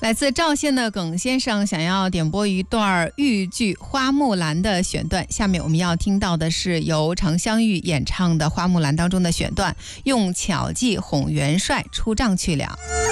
来自赵县的耿先生想要点播一段豫剧《花木兰》的选段，下面我们要听到的是由常香玉演唱的《花木兰》当中的选段，用巧计哄元帅出帐去了。